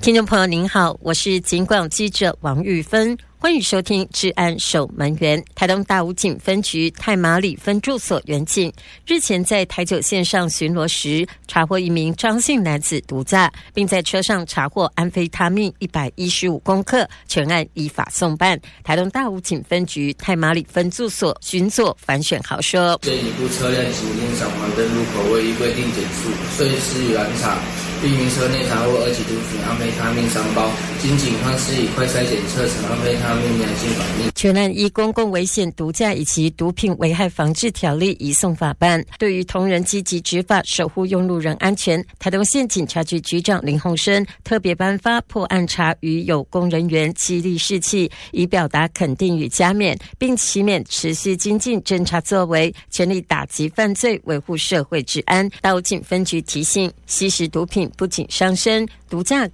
听众朋友您好，我是警广记者王玉芬，欢迎收听治安守门员。台东大武警分局太麻里分驻所员警日前在台九线上巡逻时，查获一名张姓男子毒驾，并在车上查获安非他命115公克，全案依法送办。台东大武警分局太麻里分驻所巡佐樊选豪说： 这一部车辆行经赏黄灯路口未依规定减速，遂施予拦查，并于车内查获2起毒品安非他命3包，经警方施以快筛检测成安非他命阳性反应。 全案依公共危险毒驾以及毒品危害防治条例移送法办。对于同仁积极执法守护用路人安全，台东县警察局局长林鸿生特别颁发破案查与有功人员激励士气，以表达肯定与嘉勉，并期勉持续精进侦查作为，全力打击犯罪，维护社会治安。大武警分局提醒，吸食毒品不仅伤身，毒驾